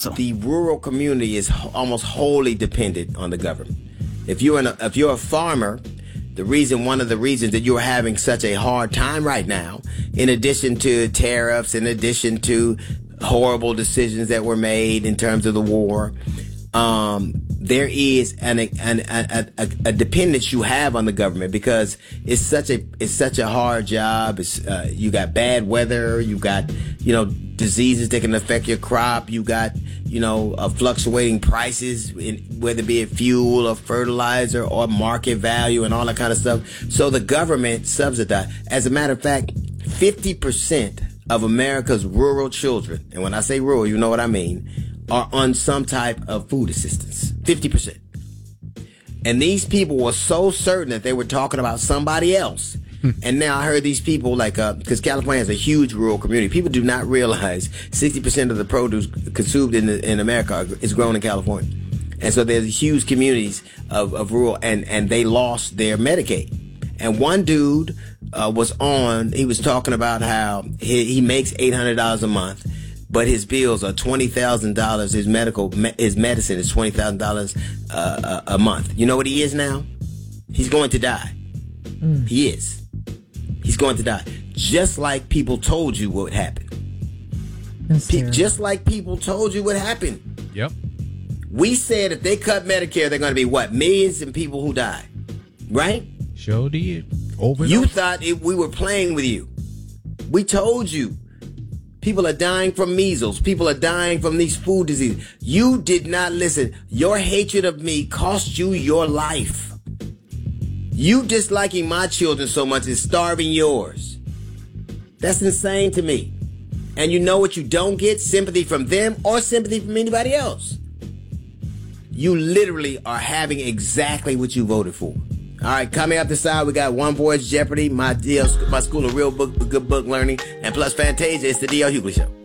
the rural community is almost wholly dependent on the government. If you're a farmer, one of the reasons that you're having such a hard time right now, in addition to tariffs, in addition to horrible decisions that were made in terms of the war, there is a dependence you have on the government, because it's such a hard job. You got bad weather, you got diseases that can affect your crop, you got fluctuating prices, whether it be fuel or fertilizer or market value and all that kind of stuff. So the government subsidizes. As a matter of fact, 50% of America's rural children, and when I say rural, you know what I mean, are on some type of food assistance. 50%. And these people were so certain that they were talking about somebody else. And now I heard these people, because California has a huge rural community. People do not realize 60% of the produce consumed in America is grown in California. And so there's huge communities of rural, and they lost their Medicaid. And one dude he was talking about how he makes $800 a month, but his bills are $20,000. His medicine is $20,000 a month. You know what he is now? He's going to die. He is. He's going to die. Just like people told you what happened. Just like people told you what happened. Yep. We said if they cut Medicare, they're going to be what? Millions of people who die. Right? Sure did. You thought we were playing with you. We told you. People are dying from measles. People are dying from these food diseases. You did not listen. Your hatred of me cost you your life. You disliking my children so much is starving yours. That's insane to me. And you know what you don't get? Sympathy from them or sympathy from anybody else. You literally are having exactly what you voted for. All right, coming up the side, we got One Voice Jeopardy, my school of real good book learning, and plus Fantasia. It's the D.L. Hughley Show.